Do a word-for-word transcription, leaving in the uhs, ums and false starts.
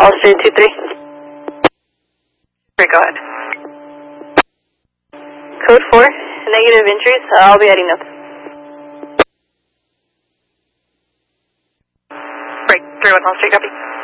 Austrian two three. Great, go ahead. Code four, negative injuries. Uh, I'll be adding notes. Break, three one, All Street, copy.